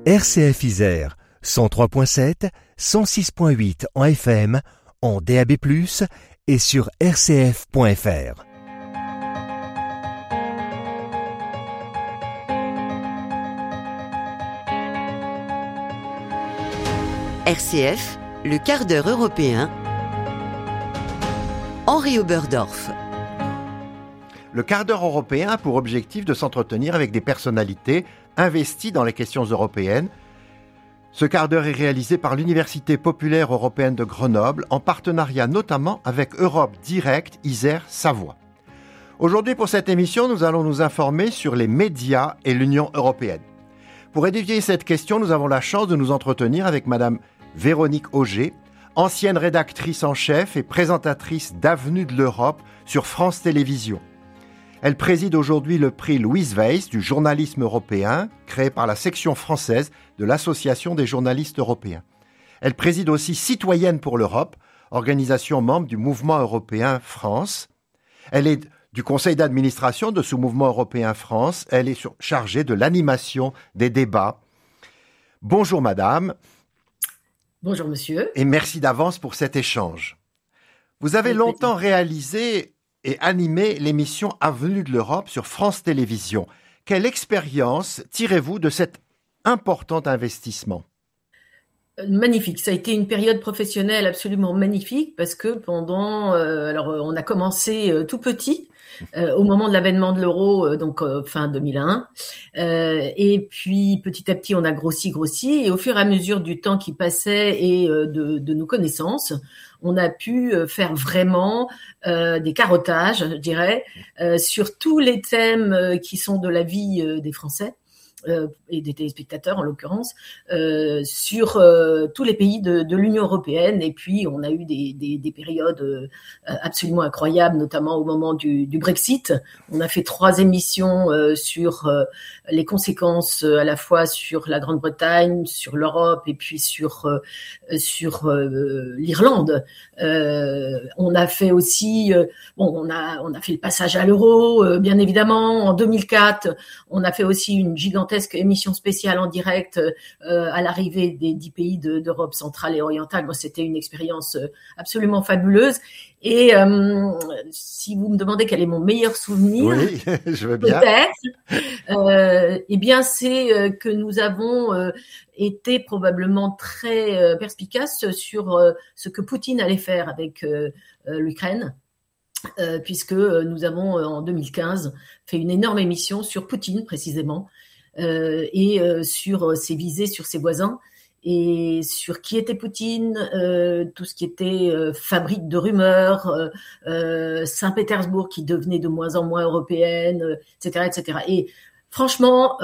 RCF Isère, 103.7, 106.8 en FM, en DAB+, et sur rcf.fr. RCF, le quart d'heure européen. Henri Oberdorf. Le quart d'heure européen a pour objectif de s'entretenir avec des personnalités investies dans les questions européennes. Ce quart d'heure est réalisé par l'Université populaire européenne de Grenoble, en partenariat notamment avec Europe Direct Isère-Savoie. Aujourd'hui, pour cette émission, nous allons nous informer sur les médias et l'Union européenne. Pour étudier cette question, nous avons la chance de nous entretenir avec Madame Véronique Auger, ancienne rédactrice en chef et présentatrice d'Avenue de l'Europe sur France Télévisions. Elle préside aujourd'hui le prix Louise Weiss du journalisme européen, créé par la section française de l'Association des journalistes européens. Elle préside aussi Citoyenne pour l'Europe, organisation membre du Mouvement européen France. Elle est du conseil d'administration de ce Mouvement européen France. Elle est chargée de l'animation des débats. Bonjour madame. Bonjour monsieur. Et merci d'avance pour cet échange. Vous avez longtemps réalisé et animé l'émission Avenue de l'Europe sur France Télévisions. Quelle expérience tirez-vous de cet important investissement ? Magnifique, ça a été une période professionnelle absolument magnifique parce que pendant, on a commencé tout petit au moment de l'avènement de l'euro, fin 2001, et puis petit à petit on a grossi, et au fur et à mesure du temps qui passait et de nos connaissances, on a pu faire vraiment des carottages, je dirais, sur tous les thèmes qui sont de la vie des Français. Et des téléspectateurs en l'occurrence, sur tous les pays de l'Union européenne. Et puis on a eu des périodes absolument incroyables, notamment au moment du Brexit. On a fait 3 émissions sur les conséquences à la fois sur la Grande-Bretagne, sur l'Europe et puis sur l'Irlande. On a fait aussi on a fait le passage à l'euro, bien évidemment. En 2004, on a fait aussi une gigantesque émission spéciale en direct à l'arrivée des 10 pays d'Europe centrale et orientale. Moi, c'était une expérience absolument fabuleuse. Et si vous me demandez quel est mon meilleur souvenir, oui, je veux bien. Peut-être, eh bien, c'est que nous avons été probablement très perspicaces sur ce que Poutine allait faire avec l'Ukraine. Puisque nous avons en 2015 fait une énorme émission sur Poutine précisément et sur ses visées sur ses voisins et sur qui était Poutine, tout ce qui était fabrique de rumeurs, Saint-Pétersbourg qui devenait de moins en moins européenne, etc., etc. Et franchement,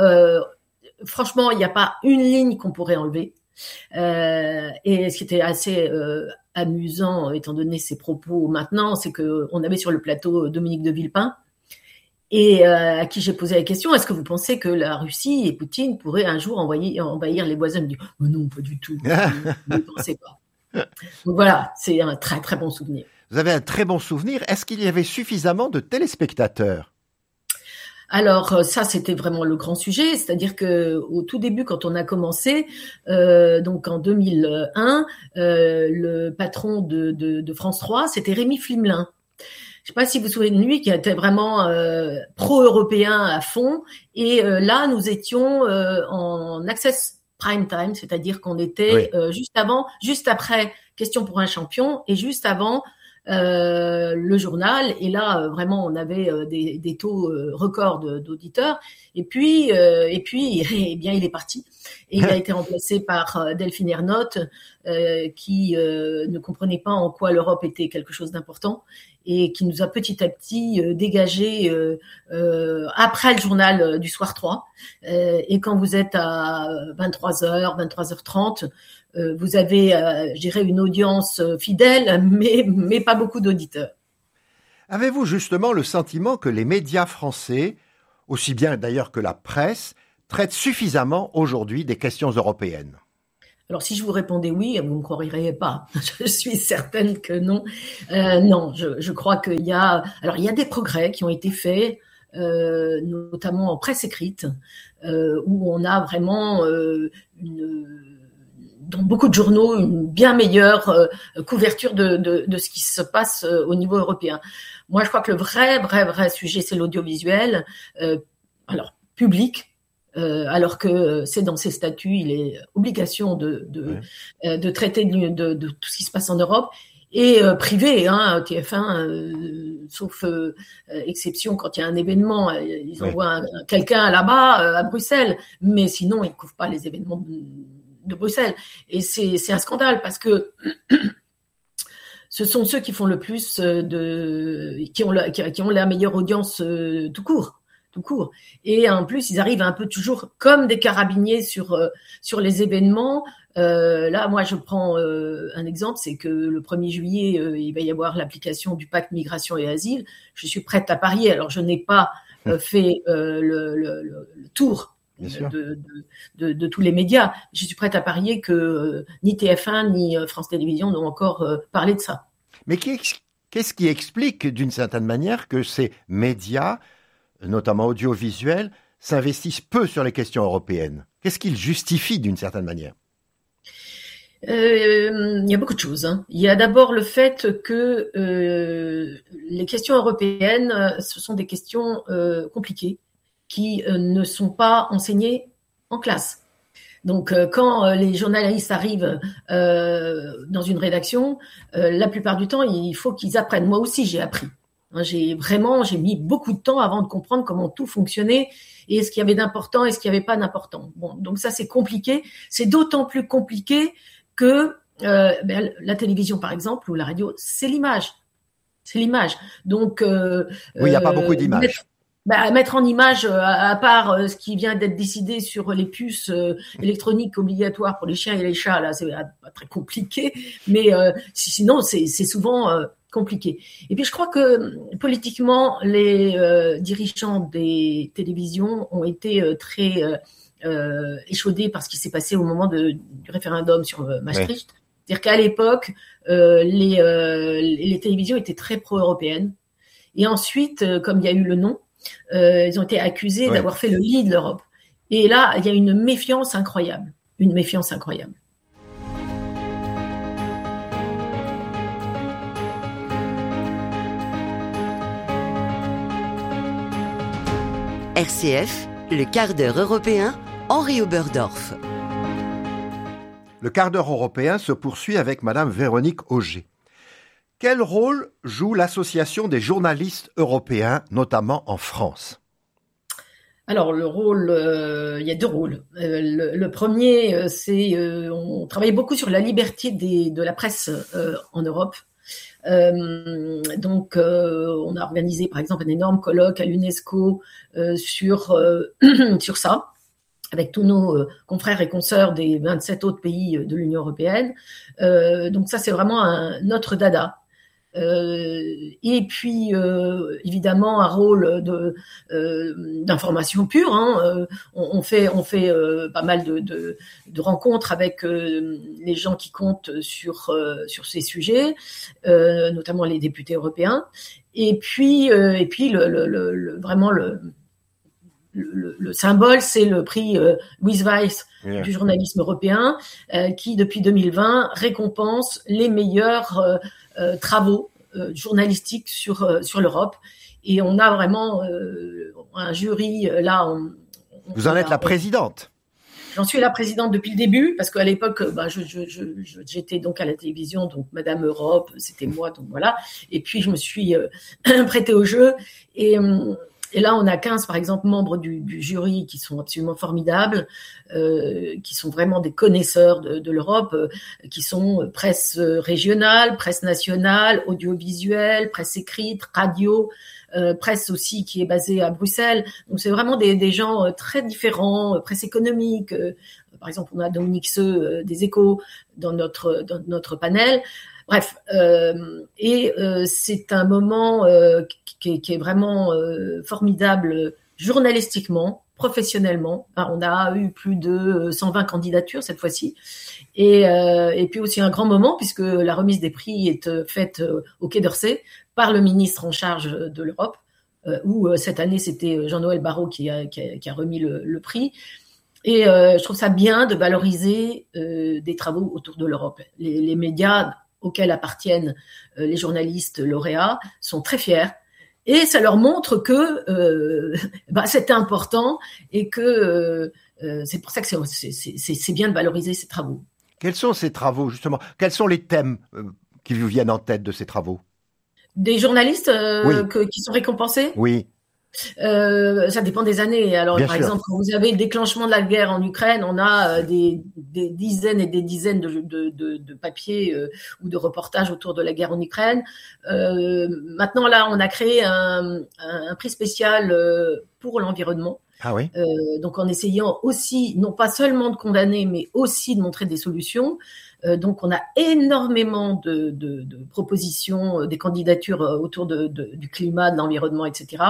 il n'y a pas une ligne qu'on pourrait enlever. Et ce qui était assez amusant, étant donné ses propos maintenant, c'est que on avait sur le plateau Dominique de Villepin, et à qui j'ai posé la question: est-ce que vous pensez que la Russie et Poutine pourraient un jour envahir les voisins? Mais non, pas du tout. Ne pensez pas. Donc voilà, c'est un très très bon souvenir. Vous avez un très bon souvenir. Est-ce qu'il y avait suffisamment de téléspectateurs ? Alors ça, c'était vraiment le grand sujet, c'est-à-dire que au tout début, quand on a commencé, donc en 2001, le patron de France 3, c'était Rémi Flimelin. Je sais pas si vous vous souvenez de lui, qui était vraiment pro-européen à fond. Et là, nous étions en access prime time, c'est-à-dire qu'on était juste après Question pour un champion et juste avant le journal. Et là, vraiment, on avait des taux records d'auditeurs. Et puis, eh bien, il est parti. Et il a été remplacé par Delphine Ernotte, qui ne comprenait pas en quoi l'Europe était quelque chose d'important et qui nous a petit à petit dégagé après le journal du soir 3. Et quand vous êtes à 23h, 23h30, vous avez, je dirais, une audience fidèle, mais pas beaucoup d'auditeurs. Avez-vous justement le sentiment que les médias français, aussi bien d'ailleurs que la presse, traitent suffisamment aujourd'hui des questions européennes ? Alors, si je vous répondais oui, vous ne me croiriez pas. Je suis certaine que non. Non, je crois qu'il y a... Alors, il y a des progrès qui ont été faits. notamment en presse écrite, où on a vraiment dans beaucoup de journaux une bien meilleure couverture de ce qui se passe au niveau européen. Moi, je crois que le vrai sujet, c'est l'audiovisuel, alors public. Alors que c'est dans ses statuts, il est obligation de traiter de tout ce qui se passe en Europe, et privé, hein, TF1, sauf exception quand il y a un événement, ils envoient quelqu'un là-bas à Bruxelles, mais sinon ils couvrent pas les événements de Bruxelles, et c'est un scandale parce que ce sont ceux qui font le plus qui ont la meilleure audience tout court. Et en plus, ils arrivent un peu toujours comme des carabiniers sur les événements. Là, moi, je prends un exemple, c'est que le 1er juillet, il va y avoir l'application du pacte migration et asile. Je suis prête à parier. Alors, je n'ai pas fait le tour de tous les médias. Je suis prête à parier que ni TF1 ni France Télévisions n'ont encore parlé de ça. Mais qu'est-ce qui explique, d'une certaine manière, que ces médias, notamment audiovisuels, s'investissent peu sur les questions européennes? Qu'est-ce qu'ils justifient d'une certaine manière? Il y a beaucoup de choses, hein. Il y a d'abord le fait que les questions européennes, ce sont des questions compliquées qui ne sont pas enseignées en classe. Donc, quand les journalistes arrivent dans une rédaction, la plupart du temps, il faut qu'ils apprennent. Moi aussi, j'ai appris. J'ai mis beaucoup de temps avant de comprendre comment tout fonctionnait et ce qu'il y avait d'important et ce qu'il n'y avait pas d'important. Bon, donc ça, c'est compliqué. C'est d'autant plus compliqué que la télévision, par exemple, ou la radio, c'est l'image. Donc, oui, il n'y a pas beaucoup d'images. Mettre en image, à part ce qui vient d'être décidé sur les puces électroniques obligatoires pour les chiens et les chats, là, c'est pas très compliqué. Mais sinon, c'est souvent compliqué. Et puis je crois que politiquement, les dirigeants des télévisions ont été très échaudés par ce qui s'est passé au moment du référendum sur Maastricht. Ouais. C'est-à-dire qu'à l'époque, les télévisions étaient très pro-européennes. Et ensuite, comme il y a eu le non, ils ont été accusés d'avoir fait le lit de l'Europe. Et là, il y a une méfiance incroyable. RCF, le quart d'heure européen, Henri Oberdorf. Le quart d'heure européen se poursuit avec Madame Véronique Auger. Quel rôle joue l'Association des journalistes européens, notamment en France? Alors, le rôle, il y a deux rôles. Le premier, c'est on travaille beaucoup sur la liberté de la presse en Europe. Donc, on a organisé, par exemple, un énorme colloque à l'UNESCO sur ça, avec tous nos confrères et consoeurs des 27 autres pays de l'Union européenne. Donc ça, c'est vraiment notre dada. Et puis évidemment un rôle d'information pure, hein. On fait pas mal de rencontres avec les gens qui comptent sur ces sujets, notamment les députés européens. Et puis vraiment le symbole, c'est le prix Louise Weiss du journalisme européen, qui depuis 2020 récompense les meilleurs travaux journalistiques sur l'Europe. Et on a vraiment un jury là. Vous en êtes la présidente? J'en suis la présidente depuis le début, parce qu'à l'époque, j'étais donc à la télévision, donc Madame Europe, c'était moi, donc voilà. Et puis je me suis prêtée au jeu. Et là, on a 15, par exemple, membres du jury qui sont absolument formidables, qui sont vraiment des connaisseurs de l'Europe, qui sont presse régionale, presse nationale, audiovisuelle, presse écrite, radio, presse aussi qui est basée à Bruxelles. Donc, c'est vraiment des gens très différents, presse économique. Par exemple, on a Dominique Seux des Échos dans notre panel. Bref, c'est un moment qui est vraiment formidable journalistiquement, professionnellement. Enfin, on a eu plus de 120 candidatures cette fois-ci. Et puis aussi un grand moment, puisque la remise des prix est faite au Quai d'Orsay par le ministre en charge de l'Europe, où cette année c'était Jean-Noël Barrot qui a remis le prix. Et je trouve ça bien de valoriser des travaux autour de l'Europe. Les médias auxquels appartiennent les journalistes lauréats sont très fiers. Et ça leur montre que c'est important et que c'est pour ça que c'est bien de valoriser ces travaux. Quels sont ces travaux, justement? Quels sont les thèmes qui vous viennent en tête de ces travaux? Des journalistes Oui. qui sont récompensés? Oui. Ça dépend des années. Alors, Bien par sûr. exemple, quand vous avez le déclenchement de la guerre en Ukraine, on a des dizaines et des dizaines de papiers ou de reportages autour de la guerre en Ukraine. Maintenant, là, on a créé un prix spécial pour l'environnement. Ah oui. Donc, en essayant aussi, non pas seulement de condamner, mais aussi de montrer des solutions. Donc, on a énormément de propositions, des candidatures autour du climat, de l'environnement, etc.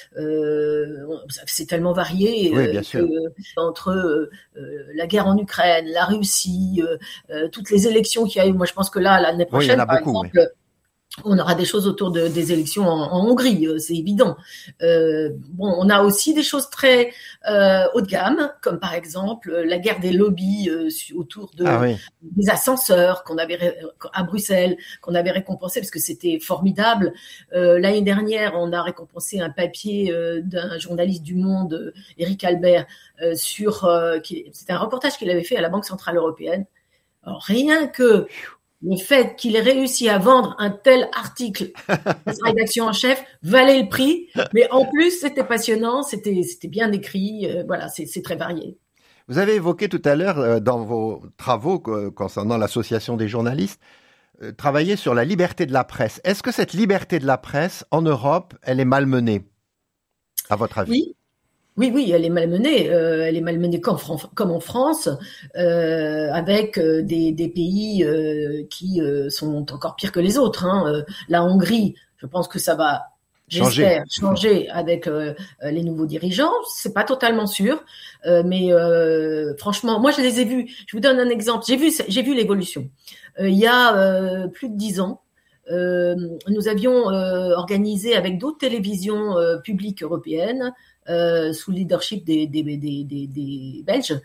C'est tellement varié Oui, bien sûr. entre la guerre en Ukraine, la Russie, toutes les élections qu'il y a eu. Moi, je pense que là, l'année prochaine, il y en a par beaucoup, exemple, on aura des choses autour des élections en Hongrie, c'est évident. On a aussi des choses très haut de gamme, comme par exemple la guerre des lobbies autour des ascenseurs à Bruxelles, qu'on avait récompensé parce que c'était formidable. L'année dernière, on a récompensé un papier d'un journaliste du Monde, Éric Albert, c'était un reportage qu'il avait fait à la Banque Centrale Européenne. Alors, rien que le fait qu'il ait réussi à vendre un tel article à sa rédaction en chef valait le prix, mais en plus c'était passionnant, c'était bien écrit, voilà, c'est très varié. Vous avez évoqué tout à l'heure dans vos travaux concernant l'association des journalistes, travailler sur la liberté de la presse. Est-ce que cette liberté de la presse en Europe, elle est malmenée, à votre avis? Oui, elle est malmenée. Elle est malmenée comme en France, avec des pays qui sont encore pires que les autres. La Hongrie, je pense que ça va, j'espère, changer avec les nouveaux dirigeants. C'est pas totalement sûr, mais franchement, moi je les ai vus. Je vous donne un exemple. J'ai vu l'évolution. Il y a plus de 10 ans. Nous avions organisé avec d'autres télévisions publiques européennes, sous le leadership des Belges,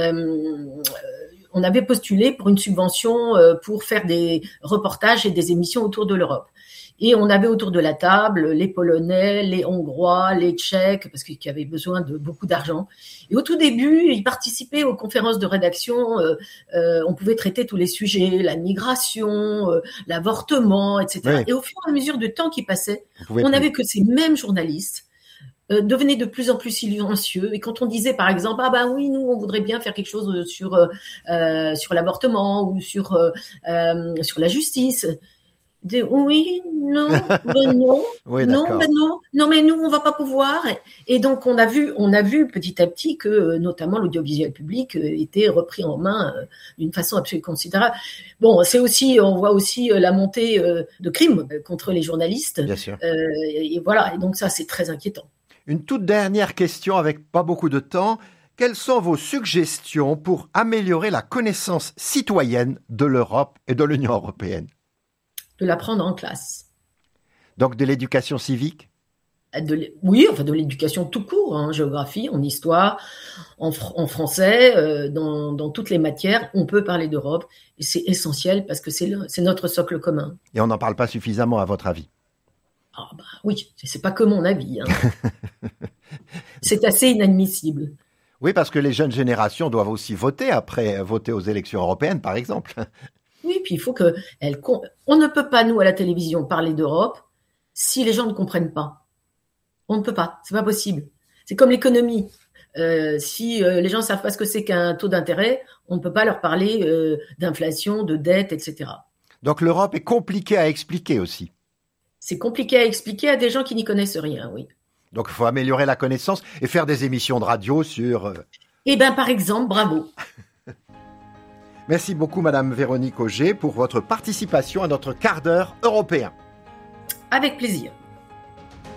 on avait postulé pour une subvention pour faire des reportages et des émissions autour de l'Europe. Et on avait autour de la table les Polonais, les Hongrois, les Tchèques, parce qu'ils avaient besoin de beaucoup d'argent. Et au tout début, ils participaient aux conférences de rédaction. On pouvait traiter tous les sujets, la migration, l'avortement, etc. Oui. Et au fur et à mesure du temps qui passait, on avait que ces mêmes journalistes devenaient de plus en plus silencieux. Et quand on disait, par exemple, nous, on voudrait bien faire quelque chose sur l'avortement ou sur la justice. Oui, non, non, oui, non, mais nous, on va pas pouvoir. Et donc, on a vu petit à petit que, notamment, l'audiovisuel public était repris en main d'une façon absolument considérable. Bon, on voit aussi la montée de crimes contre les journalistes. Bien sûr. Et voilà. Et donc, ça, c'est très inquiétant. Une toute dernière question avec pas beaucoup de temps. Quelles sont vos suggestions pour améliorer la connaissance citoyenne de l'Europe et de l'Union européenne? De l'apprendre en classe. Donc de l'éducation civique? Oui, enfin de l'éducation tout court, en géographie, en histoire, en français, dans toutes les matières, on peut parler d'Europe et c'est essentiel parce que c'est notre socle commun. Et on n'en parle pas suffisamment à votre avis? Oui, c'est pas que mon avis. C'est assez inadmissible. Oui, parce que les jeunes générations doivent aussi voter après voter aux élections européennes, par exemple. Oui, puis il faut on ne peut pas, nous, à la télévision, parler d'Europe si les gens ne comprennent pas. On ne peut pas, c'est pas possible. C'est comme l'économie. Si les gens ne savent pas ce que c'est qu'un taux d'intérêt, on ne peut pas leur parler d'inflation, de dette, etc. Donc l'Europe est compliquée à expliquer aussi. C'est compliqué à expliquer à des gens qui n'y connaissent rien, oui. Donc il faut améliorer la connaissance et faire des émissions de radio sur... par exemple, bravo. Merci beaucoup, Madame Véronique Auger, pour votre participation à notre quart d'heure européen. Avec plaisir.